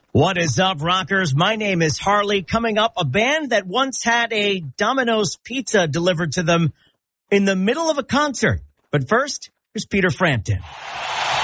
What is up, rockers? My name is Harley. Coming up, a band that once had a Domino's pizza delivered to them in the middle of a concert. But first, here's Peter Frampton.